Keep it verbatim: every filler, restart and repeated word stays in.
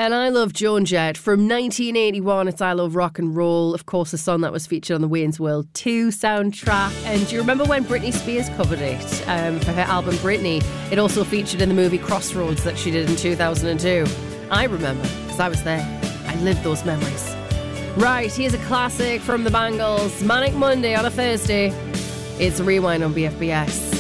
And I Love Joan Jett from nineteen eighty-one. It's I Love Rock and Roll. Of course, the song that was featured on the Wayne's World two soundtrack. And do you remember when Britney Spears covered it um, for her album Britney? It also featured in the movie Crossroads that she did in two thousand two. I remember, because I was there. I lived those memories. Right, here's a classic from the Bangles. Manic Monday on a Thursday. It's Rewind on B F B S.